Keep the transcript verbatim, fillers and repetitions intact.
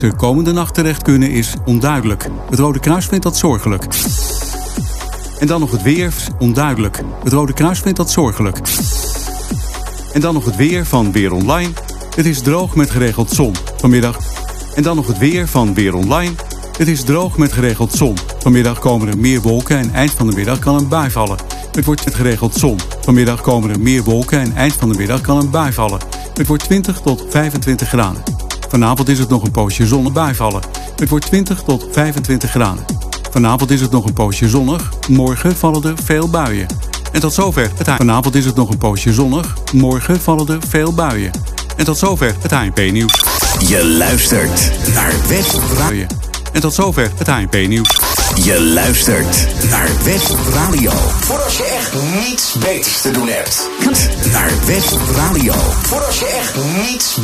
de komende nacht terecht kunnen is onduidelijk. Het Rode Kruis vindt dat zorgelijk. En dan nog het weer, onduidelijk. Het Rode Kruis vindt dat zorgelijk. En dan nog het weer van Weer Online. Het is droog met geregeld zon. Vanmiddag. En dan nog het weer van Weer Online. Het is droog met geregeld zon. Vanmiddag komen er meer wolken en eind van de middag kan een bui vallen. Het wordt met geregeld zon. Vanmiddag komen er meer wolken en eind van de middag kan een bui vallen. Het wordt twintig tot vijfentwintig graden. Vanavond is het nog een poosje zonnig bui vallen. Het wordt twintig tot vijfentwintig graden. Vanavond is het nog een poosje zonnig. Morgen vallen er veel buien. En tot zover het A N P. Vanavond is het nog een poosje zonnig. Morgen vallen er veel buien. En tot zover het A N P-nieuws. Je luistert naar West Radio. En tot zover het A N P-nieuws. Je luistert naar West Radio. Voor als je echt niets beters te doen hebt. Naar West Radio. Voor als je echt niets